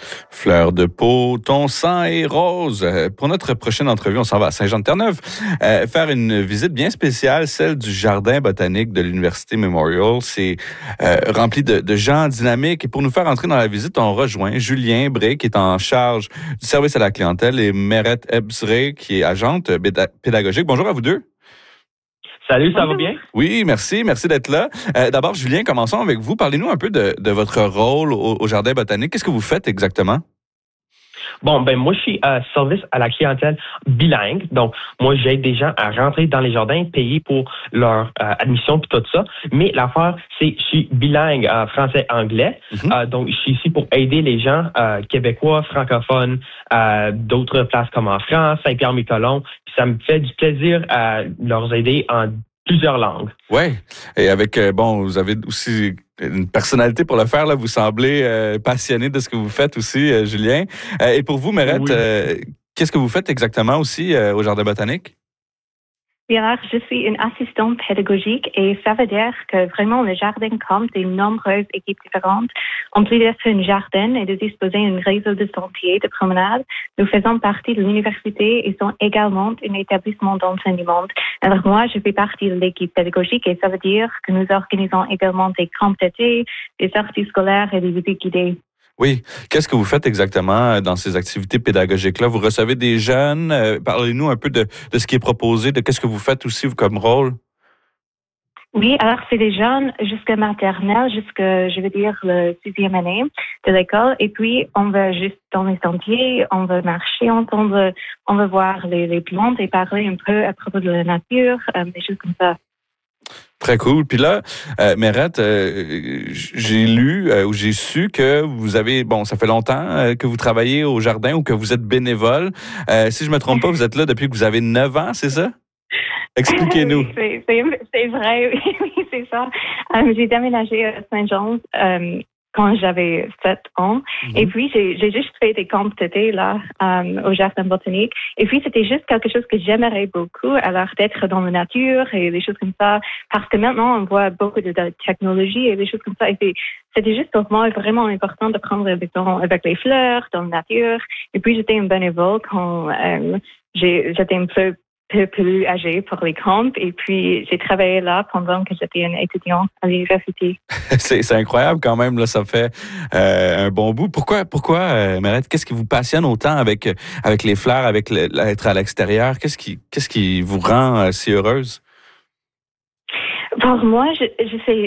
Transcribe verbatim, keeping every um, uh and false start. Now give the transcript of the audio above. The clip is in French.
Fleur de peau, ton sang est rose. Euh, Pour notre prochaine entrevue, on s'en va à Saint-Jean-de-Terre-Neuve euh, faire une visite bien spéciale, celle du Jardin botanique de l'Université Memorial. C'est euh, rempli de, de gens dynamiques. Et pour nous faire entrer dans la visite, on rejoint Julien Bré, qui est en charge du service à la clientèle, et Meret Ebsré, qui est agente péda- pédagogique. Bonjour à vous deux. Salut, ça va bien? Oui, merci. Merci d'être là. Euh, d'abord, Julien, commençons avec vous. Parlez-nous un peu de, de votre rôle au, au Jardin botanique. Qu'est-ce que vous faites exactement? Bon, ben moi, je suis euh, service à la clientèle bilingue. Donc, moi, j'aide des gens à rentrer dans les jardins, payer pour leur euh, admission puis tout ça. Mais l'affaire, c'est je suis bilingue euh, français-anglais. Mm-hmm. Euh, donc, je suis ici pour aider les gens euh, québécois, francophones, euh, d'autres places comme en France, Saint-Pierre-Miquelon. Puis ça me fait du plaisir à leur aider en plusieurs langues. Oui. Et avec, euh, bon, vous avez aussi une personnalité pour le faire, là. Vous semblez euh, passionné de ce que vous faites aussi, euh, Julien. Euh, et pour vous, Meret, oui. euh, qu'est-ce que vous faites exactement aussi euh, au Jardin botanique? Bien, je suis une assistante pédagogique et ça veut dire que vraiment le jardin compte de nombreuses équipes différentes. En plus d'être un jardin et de disposer d'un réseau de sentiers, de promenades, nous faisons partie de l'université et sont également un établissement d'enseignement. Alors moi, je fais partie de l'équipe pédagogique et ça veut dire que nous organisons également des camps d'été, des sorties scolaires et des visites guidées. Oui. Qu'est-ce que vous faites exactement dans ces activités pédagogiques-là? Vous recevez des jeunes. Euh, parlez-nous un peu de, de ce qui est proposé, de qu'est-ce que vous faites aussi comme rôle? Oui, alors c'est des jeunes jusqu'à maternelle, jusqu'à, je veux dire, le sixième année de l'école. Et puis, on va juste dans les sentiers, on va marcher, on va, on va voir les, les plantes et parler un peu à propos de la nature, euh, des choses comme ça. Très cool. Puis là, euh, Meret, euh, j'ai lu euh, ou j'ai su que vous avez, bon, ça fait longtemps euh, que vous travaillez au jardin ou que vous êtes bénévole. Euh, si je me trompe pas, vous êtes là depuis que vous avez neuf ans, c'est ça? Expliquez-nous. Oui, c'est, c'est, c'est vrai, oui, oui c'est ça. Um, j'ai déménagé à Saint-Jean um, quand j'avais sept ans. Mm-hmm. Et puis, j'ai, j'ai juste fait des camps d'été là, um, au Jardin botanique. Et puis, c'était juste quelque chose que j'aimerais beaucoup, alors d'être dans la nature et des choses comme ça. Parce que maintenant, on voit beaucoup de, de technologie et des choses comme ça. Et c'est, c'était juste pour moi vraiment important de prendre le temps avec les fleurs, dans la nature. Et puis, j'étais un bénévole quand um, j'ai, j'étais un peu peu plus âgée pour les camps. Et puis, j'ai travaillé là pendant que j'étais une étudiante à l'université. c'est, c'est incroyable quand même, là, ça fait euh, un bon bout. Pourquoi, pourquoi euh, Meret, qu'est-ce qui vous passionne autant avec, avec les fleurs, avec le, être à l'extérieur? Qu'est-ce qui, qu'est-ce qui vous rend euh, si heureuse? Pour moi, je, je sais,